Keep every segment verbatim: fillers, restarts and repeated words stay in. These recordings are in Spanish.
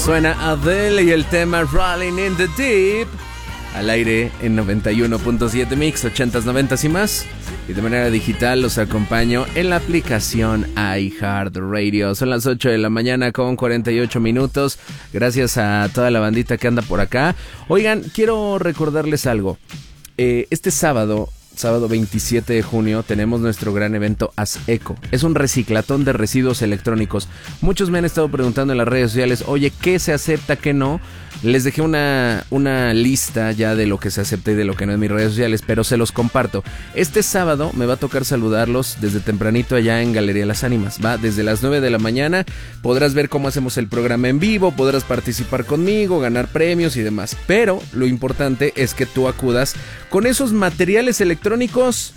Suena Adele y el tema Rolling in the Deep. Al aire en noventa y uno punto siete Mix, ochentas, noventas y más. Y de manera digital los acompaño en la aplicación iHeartRadio. Son las ocho de la mañana con cuarenta y ocho minutos. Gracias a toda la bandita que anda por acá. Oigan, quiero recordarles algo. Eh, este sábado... Sábado veintisiete de junio tenemos nuestro gran evento ASECO. Es un reciclatón de residuos electrónicos. Muchos me han estado preguntando en las redes sociales, oye, ¿qué se acepta, qué no? Les dejé una, una lista ya de lo que se acepta y de lo que no en mis redes sociales, pero se los comparto. Este sábado me va a tocar saludarlos desde tempranito allá en Galería Las Ánimas. Va desde las nueve de la mañana, podrás ver cómo hacemos el programa en vivo, podrás participar conmigo, ganar premios y demás. Pero lo importante es que tú acudas con esos materiales electrónicos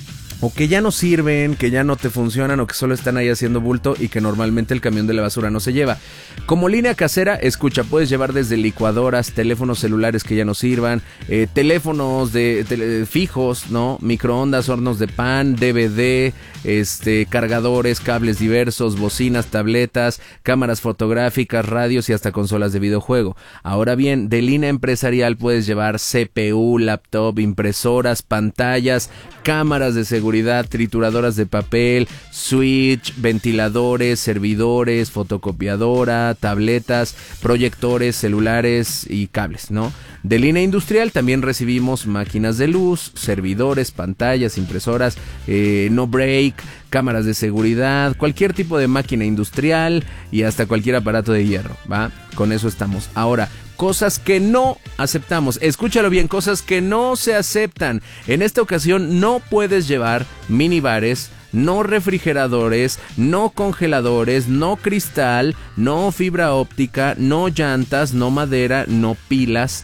o que ya no sirven, que ya no te funcionan o que solo están ahí haciendo bulto y que normalmente el camión de la basura no se lleva. Como línea casera, escucha, puedes llevar desde licuadoras, teléfonos celulares que ya no sirvan, eh, teléfonos de, de fijos, ¿no? Microondas, hornos de pan, D V D, este, cargadores, cables diversos, bocinas, tabletas, cámaras fotográficas, radios y hasta consolas de videojuego. Ahora bien, de línea empresarial puedes llevar C P U, laptop, impresoras, pantallas, cámaras de seguridad, trituradoras de papel, switch, ventiladores, servidores, fotocopiadora, tabletas, proyectores, celulares y cables, ¿no? De línea industrial también recibimos máquinas de luz, servidores, pantallas, impresoras, eh, no break, cámaras de seguridad, cualquier tipo de máquina industrial y hasta cualquier aparato de hierro, ¿va? Con eso estamos. Ahora, cosas que no aceptamos. Escúchalo bien, cosas que no se aceptan. En esta ocasión no puedes llevar minibares, no refrigeradores, no congeladores, no cristal, no fibra óptica, no llantas, no madera, no pilas,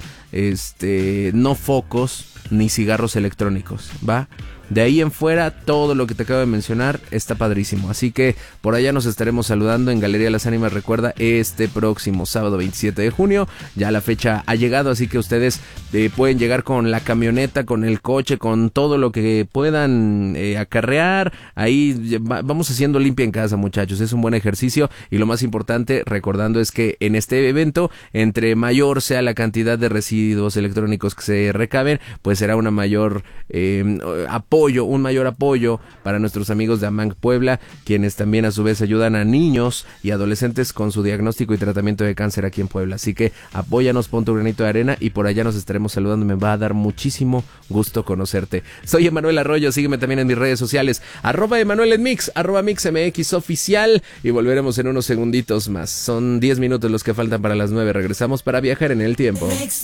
este, no focos, ni cigarros electrónicos, ¿va? De ahí en fuera, todo lo que te acabo de mencionar está padrísimo. Así que por allá nos estaremos saludando en Galería Las Ánimas. Recuerda, este próximo sábado veintisiete de junio. Ya la fecha ha llegado, así que ustedes eh, pueden llegar con la camioneta, con el coche, con todo lo que puedan eh, acarrear. Ahí va, vamos haciendo limpia en casa, muchachos. Es un buen ejercicio. Y lo más importante, recordando, es que en este evento, entre mayor sea la cantidad de residuos electrónicos que se recaben, pues será una mayor eh, apoyo Apoyo, un mayor apoyo para nuestros amigos de Amang Puebla, quienes también a su vez ayudan a niños y adolescentes con su diagnóstico y tratamiento de cáncer aquí en Puebla. Así que apóyanos, pon tu granito de arena y por allá nos estaremos saludando. Me va a dar muchísimo gusto conocerte. Soy Emanuel Arroyo, sígueme también en mis redes sociales, arroba Emanuel en Mix, arroba MixMX oficial, y volveremos en unos segunditos más. Son diez minutos los que faltan para las nueve. Regresamos para viajar en el tiempo.